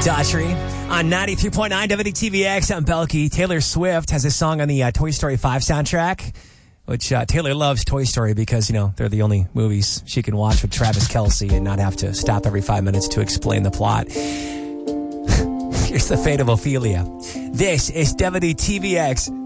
Daughtry on 93.9 WTVX. I'm Belky. Taylor Swift has a song on the Toy Story 5 soundtrack, which Taylor loves Toy Story because, you know, they're the only movies she can watch with Travis Kelce and not have to stop every 5 minutes to explain the plot. Here's the fate of Ophelia. This is WTVX.